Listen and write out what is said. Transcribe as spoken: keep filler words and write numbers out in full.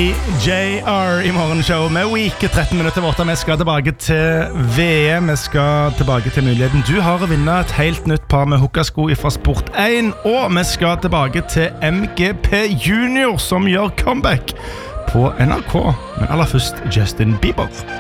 D J R I morgenshow med Week tretten minutter over åtte. Vi skal tilbake til V M. Vi skal tilbake til muligheten du har å vinne et helt nytt par med hukkasko fra Sport én. Og vi skal tilbake til M G P Junior som gjør comeback på N R K. Men aller først Justin Bieber.